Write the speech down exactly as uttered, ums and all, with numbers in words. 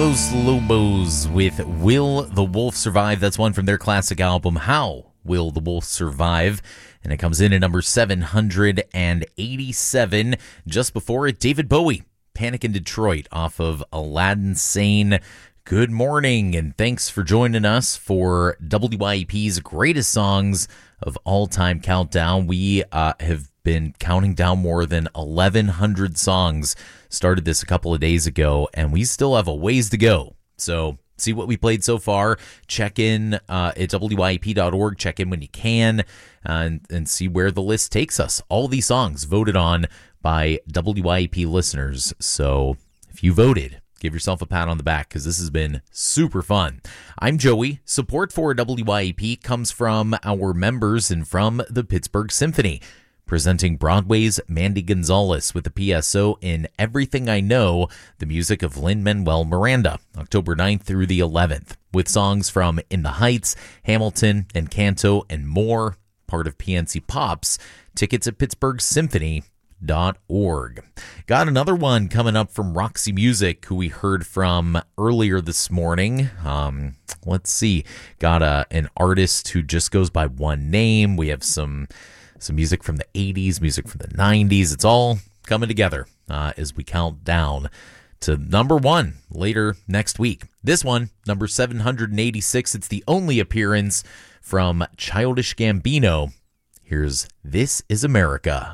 Los Lobos with Will the Wolf Survive? That's one from their classic album, How Will the Wolf Survive? And it comes in at number seven hundred eighty-seven. Just before it, David Bowie, Panic in Detroit, off of Aladdin Sane. Good morning, and thanks for joining us for W Y E P's Greatest Songs of All Time Countdown. We uh, have been counting down more than eleven hundred songs. Started this a couple of days ago, and we still have a ways to go. So see what we played so far. Check in uh, at W Y E P dot org. Check in when you can, uh, and, and see where the list takes us. All these songs voted on by W Y E P listeners. So if you voted, give yourself a pat on the back, because this has been super fun. I'm Joey. Support for W Y E P comes from our members and from the Pittsburgh Symphony, presenting Broadway's Mandy Gonzalez with the P S O in Everything I Know, the music of Lin-Manuel Miranda, October ninth through the eleventh, with songs from In the Heights, Hamilton, Encanto, and more, part of P N C Pops. Tickets at pittsburgh symphony dot org. Got another one coming up from Roxy Music, who we heard from earlier this morning. Um, let's see. Got a, an artist who just goes by one name. We have some some music from the eighties, music from the nineties. It's all coming together uh, as we count down to number one later next week. This one, number seven hundred eighty-six. It's the only appearance from Childish Gambino. Here's This Is America.